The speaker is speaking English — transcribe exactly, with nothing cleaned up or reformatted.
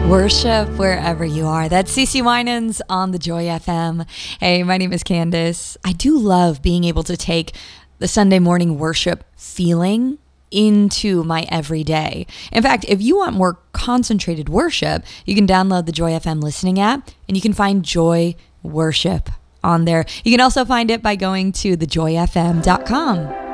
Worship wherever you are. That's CeCe Winans on the Joy F M. Hey, my name is Candace. I do love being able to take the Sunday morning worship feeling into my everyday. In fact, if you want more concentrated worship, you can download the Joy F M listening app and you can find Joy Worship on there. You can also find it by going to the joy f m dot com.